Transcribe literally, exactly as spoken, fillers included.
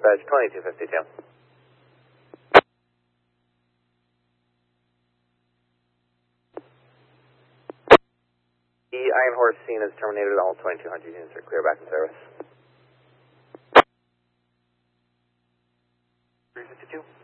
dispatch twenty-two fifty-two. The Iron Horse scene is terminated. All twenty-two hundred units are clear back in service. three fifty-two.